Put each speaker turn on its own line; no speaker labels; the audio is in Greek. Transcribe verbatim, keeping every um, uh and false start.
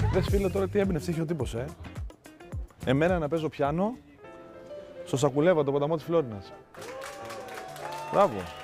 Δες φίλε τώρα τι έμπνευση έχει ο τύπος, ε. Εμένα να παίζω πιάνο στο Σακουλέβα, το ποταμό της Φλόρινας. Μπράβο.